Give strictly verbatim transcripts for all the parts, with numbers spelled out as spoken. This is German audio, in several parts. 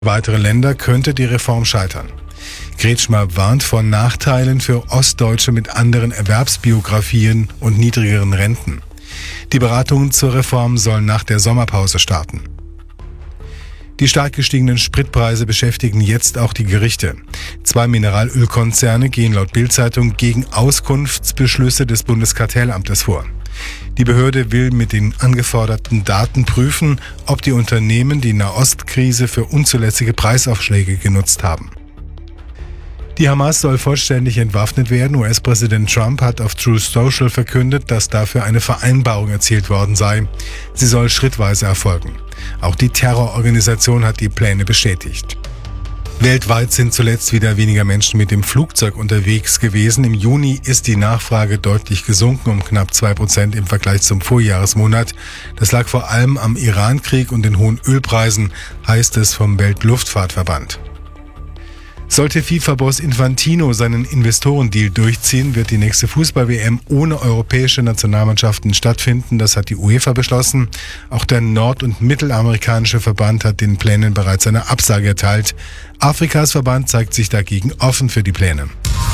Weitere Länder könnte die Reform scheitern. Kretschmer warnt vor Nachteilen für Ostdeutsche mit anderen Erwerbsbiografien und niedrigeren Renten. Die Beratungen zur Reform sollen nach der Sommerpause starten. Die stark gestiegenen Spritpreise beschäftigen jetzt auch die Gerichte. Zwei Mineralölkonzerne gehen laut Bild-Zeitung gegen Auskunftsbeschlüsse des Bundeskartellamtes vor. Die Behörde will mit den angeforderten Daten prüfen, ob die Unternehmen die Nahostkrise für unzulässige Preisaufschläge genutzt haben. Die Hamas soll vollständig entwaffnet werden. U S-Präsident Trump hat auf Truth Social verkündet, dass dafür eine Vereinbarung erzielt worden sei. Sie soll schrittweise erfolgen. Auch die Terrororganisation hat die Pläne bestätigt. Weltweit sind zuletzt wieder weniger Menschen mit dem Flugzeug unterwegs gewesen. Im Juni ist die Nachfrage deutlich gesunken, um knapp zwei Prozent im Vergleich zum Vorjahresmonat. Das lag vor allem am Iran-Krieg und den hohen Ölpreisen, heißt es vom Weltluftfahrtverband. Sollte FIFA-Boss Infantino seinen Investorendeal durchziehen, wird die nächste Fußball-W M ohne europäische Nationalmannschaften stattfinden. Das hat die UEFA beschlossen. Auch der nord- und mittelamerikanische Verband hat den Plänen bereits eine Absage erteilt. Afrikas Verband zeigt sich dagegen offen für die Pläne.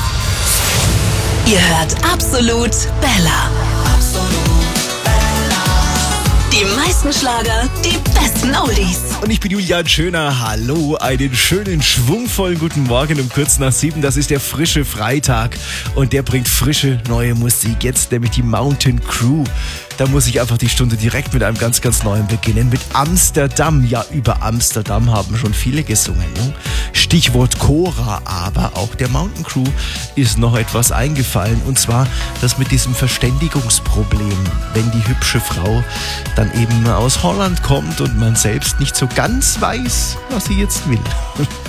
Ihr hört Absolut Bella. Die meisten Schlager, die besten Oldies. Und ich bin Julian Schöner. Hallo, einen schönen, schwungvollen guten Morgen um kurz nach sieben. Das ist der frische Freitag und der bringt frische neue Musik. Jetzt nämlich die Mountain Crew. Da muss ich einfach die Stunde direkt mit einem ganz, ganz neuen beginnen. Mit Amsterdam. Ja, über Amsterdam haben schon viele gesungen. Ne? Stichwort Cora, aber auch der Mountain Crew ist noch etwas eingefallen. Und zwar das mit diesem Verständigungsproblem. Wenn die hübsche Frau dann eben aus Holland kommt und man selbst nicht so ganz weiß, was sie jetzt will.